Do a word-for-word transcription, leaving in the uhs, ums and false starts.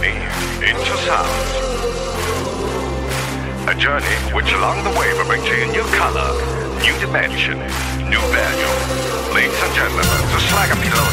journey into sound. A journey which along the way will bring to you new color, new dimension, new value. Ladies and gentlemen, the Slacker Below